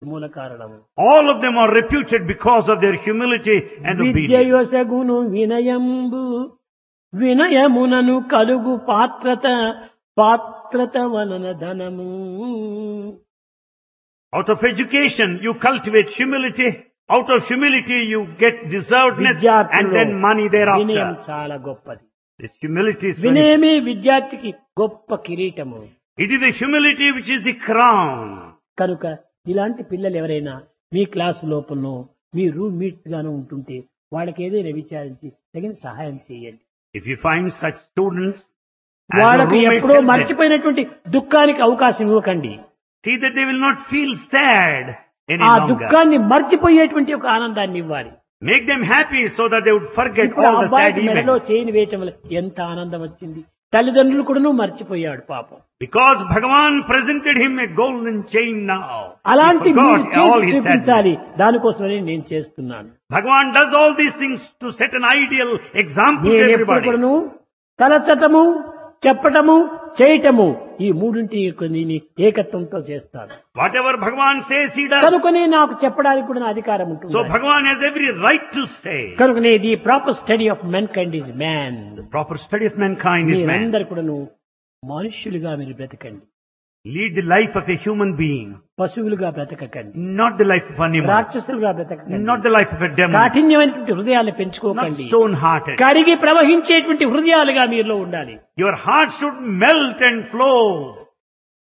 మూల కారణము. All of them are reputed because of their humility and obedience. విద్యయొసగును వినయంబు వినయమునను కలుగు పాత్రత పాత్రత వలన ధనము. Out of education, you cultivate humility. Out of humility, you get deservedness and then money వినయం thereafter. చాలా గొప్పది. This humility is very, వినయమే విద్యార్థికి గొప్ప కిరీటము. it is the humility which is the crown. కనుక ఇలాంటి పిల్లలు ఎవరైనా మీ క్లాసు లోపలనో మీ రూమ్ మీట్ గాను ఉంటుంటే వాళ్ళకి ఏదైనా విచారించి తగిన సహాయం చేయండి. If you find such students, as your వాళ్ళకి roommates, ఎప్పుడో help them. మర్చిపోయినటువంటి దుఃఖానికి అవకాశం ఇవ్వకండి. See that they will not feel sad any ఆ longer. దుఃఖాన్ని మర్చిపోయేటువంటి ఒక ఆనందాన్ని ఇవ్వాలి. Make them happy so that they would forget ఇప్పుడు all the sad అబ్బాయికి మెడలో events. చేయని వేయటం వల్ల ఎంత ఆనందం వచ్చింది. తల్లిదండ్రులు కూడాను మర్చిపోయాడు పాపం. Because Bhagavan presented him a golden chain now. అలాంటి He మీరు forgot all చేసి his చూపించాలి. sadness. దానికోసమనే నేను చేస్తున్నాను. Bhagavan does all these things to set an ideal example to నేను ఎప్పుడు everybody. కూడాను తలచటము చెప్పటము చేయటము ఈ మూడింటి యొక్క నేను ఏకత్వంతో చేస్తాను. Whatever Bhagavan says, he does. కనుకనే నాకు చెప్పడానికి కూడా నా అధికారం ఉంటుంది. So Bhagavan has every right to say. కనుకనే the proper study of men kind is man. The proper study of mankind is man. మీరందరూ కూడాను మనుష్యులుగా మీరు బ్రతకండి. Lead the life of a human being, పశువులుగా బ్రతకకండి. not the life of an animal, రాక్షసులుగా బ్రతకకండి. not the life of a demon, కాఠిన్యమైనటువంటి హృదయాన్ని not పెంచుకోకండి. stone-hearted. కరిగి ప్రవహించేటువంటి హృదయాలుగా మీలో ఉండాలి. Your heart should melt and flow.